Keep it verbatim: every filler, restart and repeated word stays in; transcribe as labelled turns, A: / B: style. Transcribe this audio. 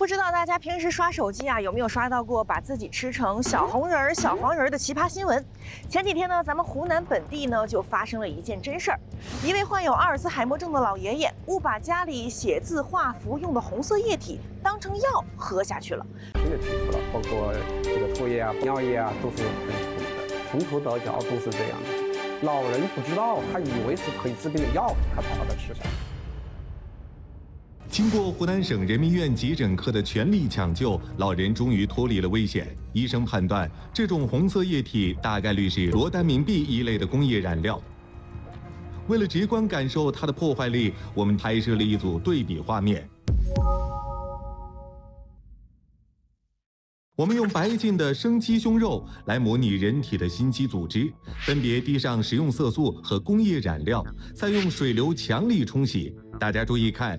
A: 不知道大家平时刷手机啊，有没有刷到过把自己吃成小红人儿、小黄人儿的奇葩新闻？前几天呢，咱们湖南本地呢就发生了一件真事儿，一位患有阿尔兹海默症的老爷爷误把家里写字画符用的红色液体当成药喝下去了。
B: 这个提出了，包括这个唾液啊、尿液啊，都是很苦的，从头到脚都是这样的。老人不知道，他以为是可以治病的药，他才把它吃下。
C: 经过湖南省人民医院急诊科的全力抢救，老人终于脱离了危险。医生判断，这种红色液体大概率是罗丹明碧一类的工业染料。为了直观感受它的破坏力，我们拍摄了一组对比画面。我们用白净的生鸡胸肉来模拟人体的心肌组织，分别滴上食用色素和工业染料，再用水流强力冲洗。大家注意看。